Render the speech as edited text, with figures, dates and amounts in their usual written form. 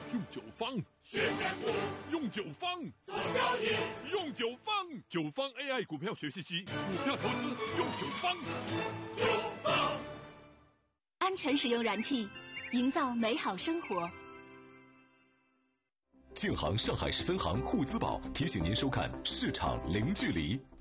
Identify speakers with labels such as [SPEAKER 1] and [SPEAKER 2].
[SPEAKER 1] 用九方，
[SPEAKER 2] 谢谢父，
[SPEAKER 1] 用九方
[SPEAKER 2] 做交易，
[SPEAKER 1] 用九方，九方 AI 股票学习机，股票投资用九方。
[SPEAKER 2] 九方
[SPEAKER 3] 安全使用燃气，营造美好生活。
[SPEAKER 4] 建行上海市分行沪资宝提醒您收看《市场零距离》。